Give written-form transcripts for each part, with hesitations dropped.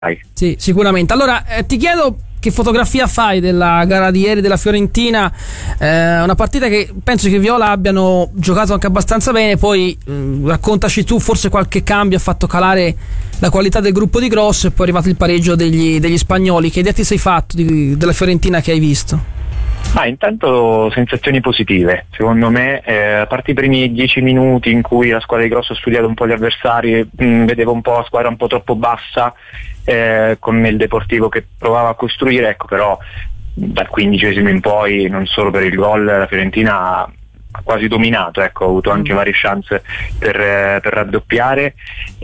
Sì, sicuramente. Allora ti chiedo che fotografia fai della gara di ieri della Fiorentina, una partita che penso che i Viola abbiano giocato anche abbastanza bene, poi raccontaci tu, forse qualche cambio ha fatto calare la qualità del gruppo di Grosso e poi è arrivato il pareggio degli spagnoli. Che idea ti sei fatto della Fiorentina che hai visto? Intanto sensazioni positive, secondo me, a parte i primi 10 minuti in cui la squadra di Grosso ha studiato un po' gli avversari, vedevo un po' la squadra un po' troppo bassa, con il Deportivo che provava a costruire, ecco, però dal 15esimo in poi, non solo per il gol, la Fiorentina ha quasi dominato, ecco, ha avuto anche varie chance per raddoppiare,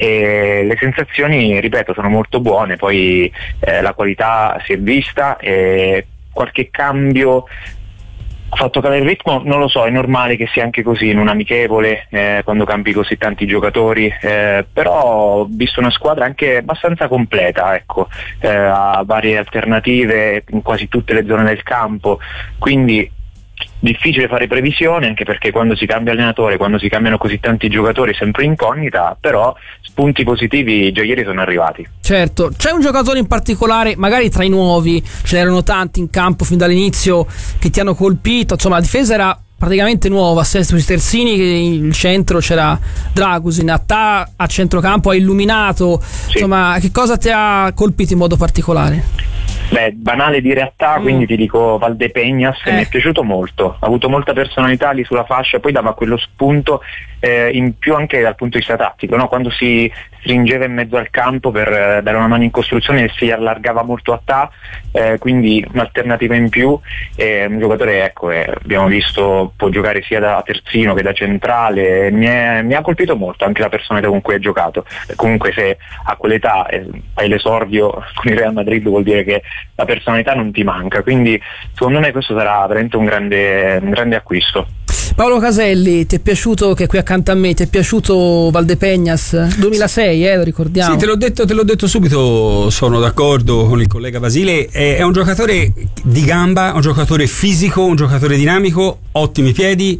e le sensazioni, ripeto, sono molto buone. Poi la qualità si è vista e qualche cambio ha fatto calare il ritmo, non lo so, è normale che sia anche così in un amichevole, quando cambi così tanti giocatori, però ho visto una squadra anche abbastanza completa, ecco, ha varie alternative in quasi tutte le zone del campo, quindi difficile fare previsioni, anche perché quando si cambia allenatore, quando si cambiano così tanti giocatori, sempre incognita, però spunti positivi già ieri sono arrivati. Certo, c'è un giocatore in particolare, magari tra i nuovi, ce n'erano tanti in campo fin dall'inizio, che ti hanno colpito? Insomma, la difesa era praticamente nuova, a Sestri Terzini, che in centro c'era Dragusin, a centrocampo ha illuminato, sì. Insomma, che cosa ti ha colpito in modo particolare? Banale dire a te, quindi ti dico Valdepeñas, mi è piaciuto molto, ha avuto molta personalità lì sulla fascia, poi dava quello spunto in più anche dal punto di vista tattico, no? Quando si stringeva in mezzo al campo per dare una mano in costruzione e si allargava molto a te, quindi un'alternativa in più, un giocatore, ecco, abbiamo visto può giocare sia da terzino che da centrale, mi ha colpito molto anche la personalità con cui ha giocato. Comunque se a quell'età fai l'esordio con il Real Madrid vuol dire che la personalità non ti manca, quindi secondo me questo sarà veramente un grande acquisto. Paolo Caselli, ti è piaciuto, che è qui accanto a me, ti è piaciuto Valdepeñas? 2006, lo ricordiamo. Sì, te l'ho detto subito, sono d'accordo con il collega Basile, è un giocatore di gamba, un giocatore fisico, un giocatore dinamico, ottimi piedi.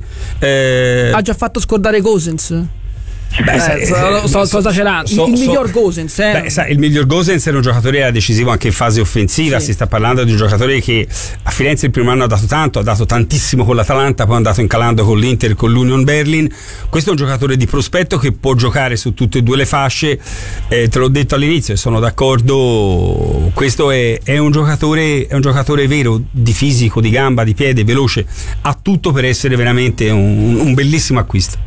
Ha già fatto scordare Gosens? Sto esagerando. Il miglior Gosens, il miglior Gosens era un giocatore decisivo anche in fase offensiva, sì. Si sta parlando di un giocatore che a Firenze il primo anno ha dato tanto, ha dato tantissimo con l'Atalanta, poi è andato incalando con l'Inter e con l'Union Berlin. Questo è un giocatore di prospetto che può giocare su tutte e due le fasce, te l'ho detto all'inizio e sono d'accordo, questo è un giocatore vero, di fisico, di gamba, di piede, veloce, ha tutto per essere veramente un bellissimo acquisto.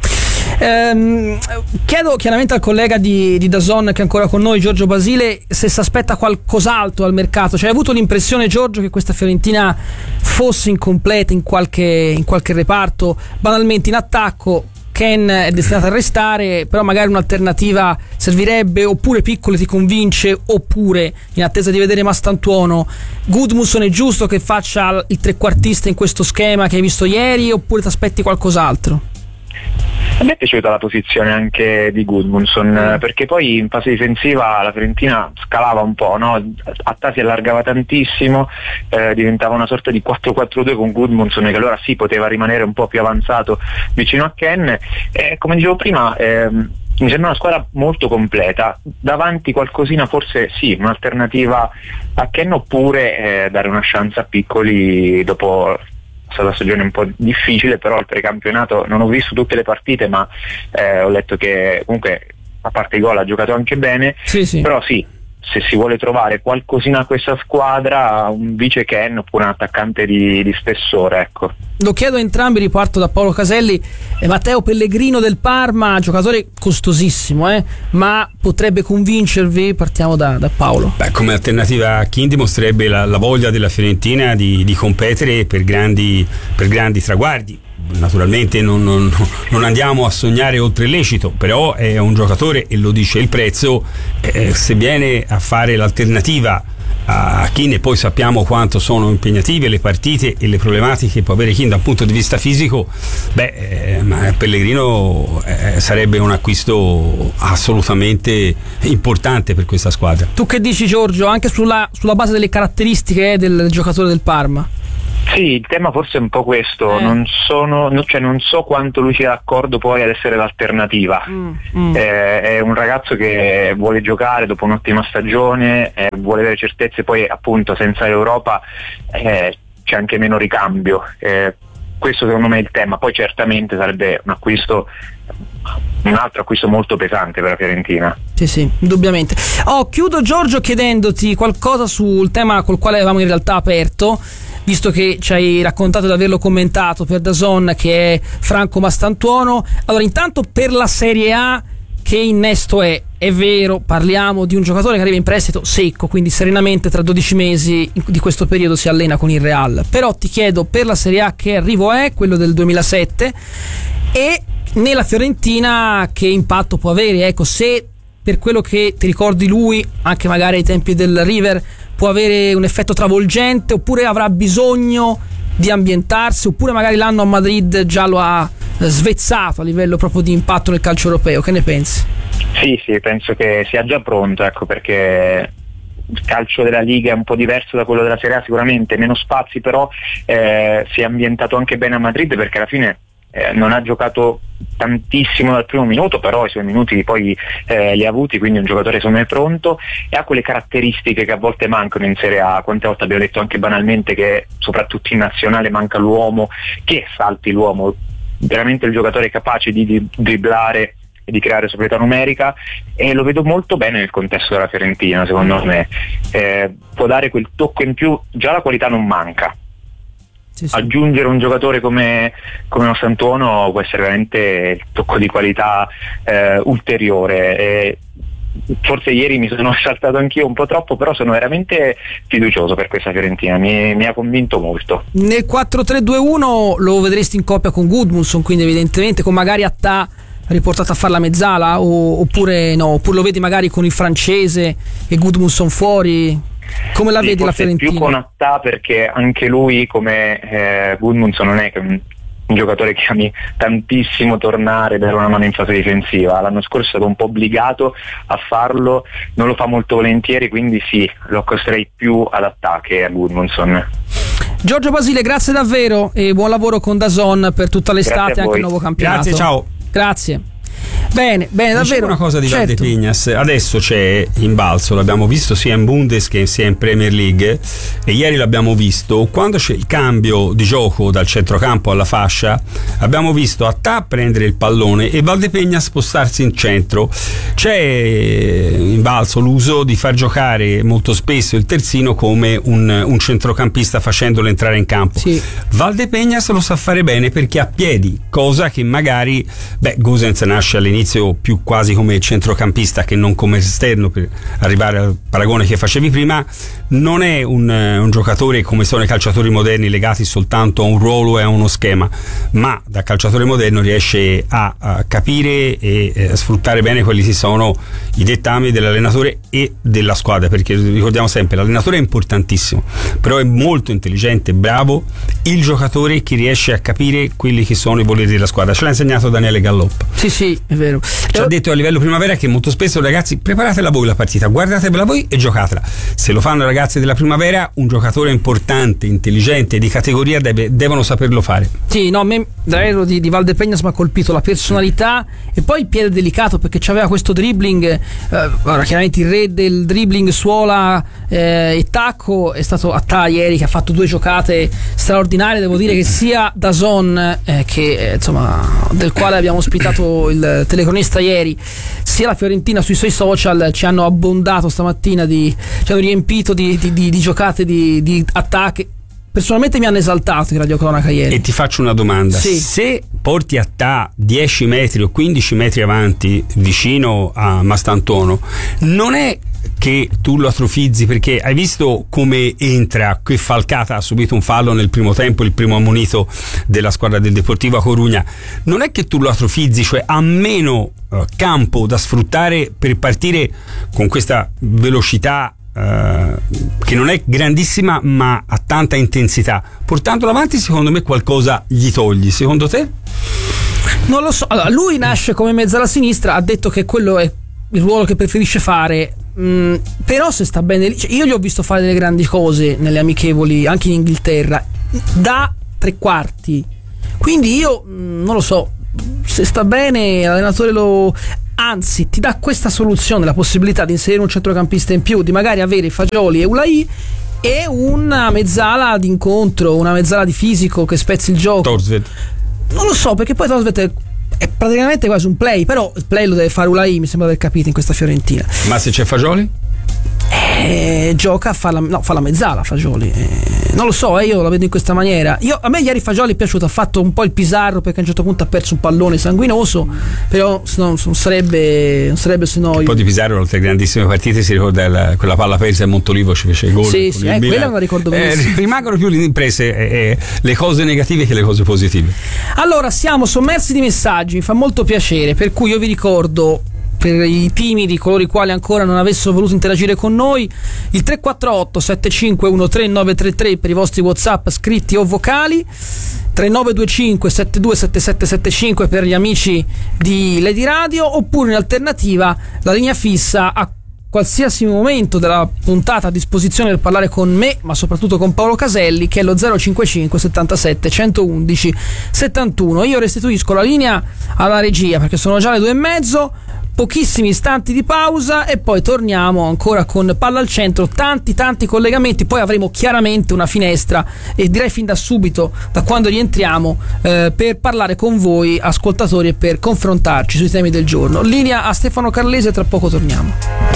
Chiedo chiaramente al collega di DAZN che è ancora con noi, Giorgio Basile, se si aspetta qualcos'altro al mercato. Cioè, hai avuto l'impressione, Giorgio, che questa Fiorentina fosse incompleta in qualche reparto? Banalmente in attacco Ken è destinato a restare, però magari un'alternativa servirebbe, oppure Piccoli ti convince, oppure in attesa di vedere Mastantuono Gudmundsson è giusto che faccia il trequartista in questo schema che hai visto ieri, oppure ti aspetti qualcos'altro? A me è piaciuta la posizione anche di Gudmundsson, perché poi in fase difensiva la Fiorentina scalava un po', no? A te si allargava tantissimo, diventava una sorta di 4-4-2 con Gudmundsson, che allora sì poteva rimanere un po' più avanzato vicino a Ken, come dicevo prima mi sembra una squadra molto completa, davanti qualcosina forse sì, un'alternativa a Ken, oppure dare una chance a Piccoli dopo. È stata una stagione un po' difficile, però il precampionato non ho visto tutte le partite, ma ho letto che comunque a parte i gol ha giocato anche bene, sì. Però sì, se si vuole trovare qualcosina a questa squadra, un vice Ken oppure un attaccante di spessore, ecco. Lo chiedo a entrambi, riparto da Paolo Caselli. Matteo Pellegrino del Parma, giocatore costosissimo, ma potrebbe convincervi? Partiamo da Paolo. Come alternativa a King dimostrerebbe la voglia della Fiorentina di competere per grandi traguardi. Naturalmente non andiamo a sognare oltre il lecito, però è un giocatore, e lo dice il prezzo, se viene a fare l'alternativa a Keane, e poi sappiamo quanto sono impegnative le partite e le problematiche che può avere Keane dal punto di vista fisico, ma Pellegrino sarebbe un acquisto assolutamente importante per questa squadra. Tu che dici, Giorgio, anche sulla base delle caratteristiche del giocatore del Parma? Sì, il tema forse è un po' questo, non so quanto lui sia d'accordo poi ad essere l'alternativa. È un ragazzo che vuole giocare dopo un'ottima stagione, vuole avere certezze, poi appunto senza l'Europa c'è anche meno ricambio. Questo secondo me è il tema, poi certamente sarebbe un altro acquisto molto pesante per la Fiorentina. Sì, indubbiamente. Chiudo, Giorgio, chiedendoti qualcosa sul tema col quale avevamo in realtà aperto, visto che ci hai raccontato di averlo commentato per DAZN, che è Franco Mastantuono. Allora, intanto per la Serie A, che innesto è vero, parliamo di un giocatore che arriva in prestito secco, quindi serenamente tra 12 mesi di questo periodo si allena con il Real. Però ti chiedo, per la Serie A, che arrivo è quello del 2007, e nella Fiorentina che impatto può avere? Ecco, se per quello che ti ricordi lui, anche magari ai tempi del River, può avere un effetto travolgente, oppure avrà bisogno di ambientarsi, oppure magari l'anno a Madrid già lo ha svezzato a livello proprio di impatto nel calcio europeo. Che ne pensi? Sì, penso che sia già pronto, ecco, perché il calcio della Liga è un po' diverso da quello della Serie A, sicuramente meno spazi, però si è ambientato anche bene a Madrid, perché alla fine non ha giocato tantissimo dal primo minuto, però i suoi minuti poi li ha avuti, quindi è un giocatore secondo me pronto e ha quelle caratteristiche che a volte mancano in Serie A. Quante volte abbiamo detto anche banalmente che soprattutto in nazionale manca l'uomo che salti l'uomo, veramente il giocatore capace di dribblare e di creare superiorità numerica, e lo vedo molto bene nel contesto della Fiorentina. Secondo me può dare quel tocco in più, già la qualità non manca. Sì. Aggiungere un giocatore come Mastantuono può essere veramente il tocco di qualità ulteriore. Forse ieri mi sono saltato anch'io un po' troppo, però sono veramente fiducioso per questa Fiorentina, mi ha convinto molto. Nel 4-3-2-1 lo vedresti in coppia con Gudmundsson, quindi evidentemente con magari Attà riportato a fare la mezzala, oppure no, oppure lo vedi magari con il francese e Gudmundsson fuori? Come la vedi la Fiorentina? Più con Attà, perché anche lui, come Gudmundsson, non è che un giocatore che ami tantissimo tornare, dare una mano in fase difensiva. L'anno scorso è stato un po' obbligato a farlo, non lo fa molto volentieri, quindi sì, lo accosterei più ad Attà che a Gudmundsson. Giorgio Basile, grazie davvero e buon lavoro con DAZN per tutta l'estate e anche il nuovo campionato. Grazie, ciao. Grazie. Bene, davvero. Una cosa di Valdepignas, adesso c'è in balzo, l'abbiamo visto sia in Bundes che sia in Premier League, e ieri l'abbiamo visto quando c'è il cambio di gioco dal centrocampo alla fascia. Abbiamo visto Attà prendere il pallone e Valdepignas spostarsi in centro. C'è in balzo l'uso di far giocare molto spesso il terzino come un centrocampista, facendolo entrare in campo. Sì. Valdepignas lo sa fare bene perché ha piedi, cosa che magari Gosens nasce all'inizio più quasi come centrocampista che non come esterno, per arrivare al paragone che facevi prima. Non è un giocatore come sono i calciatori moderni, legati soltanto a un ruolo e a uno schema, ma da calciatore moderno riesce a capire e a sfruttare bene quelli che sono i dettami dell'allenatore e della squadra, perché ricordiamo sempre l'allenatore è importantissimo, però è molto intelligente, bravo il giocatore che riesce a capire quelli che sono i voleri della squadra. Ce l'ha insegnato Daniele Galloppa. Sì, è vero. Ci ha detto a livello primavera che molto spesso, ragazzi, preparatela voi la partita, guardatela voi e giocatela. Se lo fanno i ragazzi della primavera, un giocatore importante, intelligente, di categoria devono saperlo fare. Sì, no, a me davvero di Valdepignas mi ha colpito la personalità e poi il piede delicato, perché c'aveva questo dribbling. Ora, chiaramente il re del dribbling, suola e tacco è stato Attà ieri, che ha fatto 2 giocate straordinarie. Devo dire che sia DAZN che insomma del quale abbiamo ospitato il telecronista ieri, sia la Fiorentina sui suoi social ci hanno abbondato stamattina, ci hanno riempito di giocate di attacchi. Personalmente mi hanno esaltato in radiocronaca ieri. E ti faccio una domanda: sì. Se porti Attà 10 metri o 15 metri avanti vicino a Mastantuono, non è che tu lo atrofizzi? Perché hai visto come entra, che falcata, ha subito un fallo nel primo tempo, il primo ammonito della squadra del Deportivo a Corugna. Non è che tu lo atrofizzi, cioè ha meno campo da sfruttare per partire con questa velocità che non è grandissima ma ha tanta intensità. Portandolo avanti, secondo me qualcosa gli togli. Secondo te? Non lo so. Allora, lui nasce come mezzala sinistra, ha detto che quello è il ruolo che preferisce fare, però se sta bene lì, io gli ho visto fare delle grandi cose nelle amichevoli anche in Inghilterra. da tre quarti. Quindi io non lo so, se sta bene l'allenatore anzi ti dà questa soluzione, la possibilità di inserire un centrocampista in più, di magari avere Fagioli e Ulai e una mezzala d'incontro, una mezzala di fisico che spezzi il gioco. Thorstvedt. Non lo so, perché poi Thorstvedt è praticamente quasi un play, però il play lo deve fare Ulai, mi sembra di aver capito, in questa Fiorentina. Ma se c'è Fagioli? Gioca fa la mezzala Fagioli, non lo so, io la vedo in questa maniera. A me ieri Fagioli è piaciuto, ha fatto un po' il Pisarro perché a un certo punto ha perso un pallone sanguinoso, però non sarebbe se no. Un po' di Pisarro, oltre a grandissime partite, si ricorda quella palla persa a Montolivo, ci fece il gol. Sì, quella me la ricordo benissimo. Rimangono più le imprese, le cose negative che le cose positive. Allora, siamo sommersi di messaggi, mi fa molto piacere, per cui io vi ricordo, per i timidi, coloro i quali ancora non avessero voluto interagire con noi, il 348 7513 933 per i vostri WhatsApp scritti o vocali, 3925 727775 per gli amici di Lady Radio, oppure in alternativa la linea fissa a qualsiasi momento della puntata a disposizione per parlare con me, ma soprattutto con Paolo Caselli, che è lo 055 77 111 71. Io restituisco la linea alla regia perché sono già le 2:30, pochissimi istanti di pausa e poi torniamo ancora con Palla al Centro, tanti collegamenti, poi avremo chiaramente una finestra, e direi fin da subito, da quando rientriamo, per parlare con voi ascoltatori e per confrontarci sui temi del giorno. Linea a Stefano Carlese, tra poco torniamo.